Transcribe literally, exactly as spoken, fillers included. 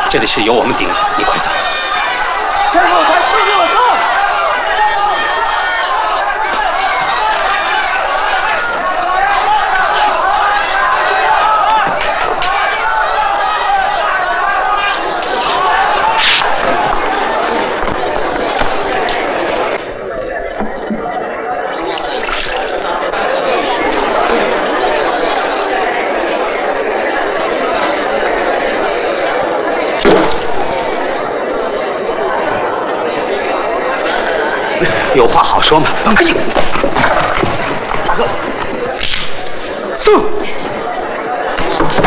这里是由我们顶的，你快走。 师傅，快出去我送。 有话好说嘛！哎呦，大哥，送。